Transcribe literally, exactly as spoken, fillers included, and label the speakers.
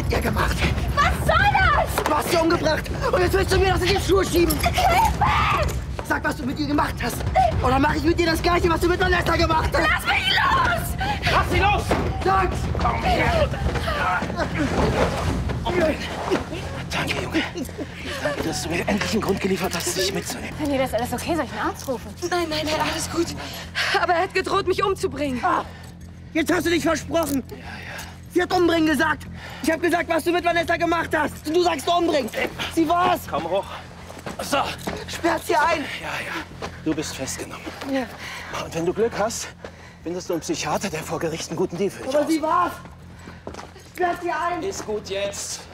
Speaker 1: ihr gemacht?
Speaker 2: Was soll das?
Speaker 1: Du hast sie umgebracht und jetzt willst du mir das in die Schuhe schieben.
Speaker 2: Hilfe!
Speaker 1: Sag, was du mit ihr gemacht hast. Oder mache ich mit dir das Gleiche, was du mit Vanessa gemacht hast.
Speaker 2: Lass mich los!
Speaker 3: Lass sie los!
Speaker 1: Sag's!
Speaker 3: Komm her! Danke, Junge. Danke, dass du mir endlich einen Grund geliefert hast, dich mitzunehmen.
Speaker 2: Wenn dir das alles okay, soll ich einen Arzt rufen?
Speaker 4: Nein, nein, nein, alles gut. Aber er hat gedroht, mich umzubringen.
Speaker 1: Ah, jetzt hast du dich versprochen.
Speaker 3: Ja, ja.
Speaker 1: Sie hat umbringen gesagt. Ich habe gesagt, was du mit Vanessa gemacht hast. Und du sagst umbringen. Sie war's.
Speaker 3: Komm hoch. So.
Speaker 1: Sperrt sie ein.
Speaker 3: Ja, ja. Du bist festgenommen.
Speaker 1: Ja.
Speaker 3: Und wenn du Glück hast, findest du einen Psychiater, der vor Gericht einen guten Deal für dich
Speaker 1: Aber
Speaker 3: aus.
Speaker 1: sie war's. Sperrt sie ein.
Speaker 3: Ist gut jetzt.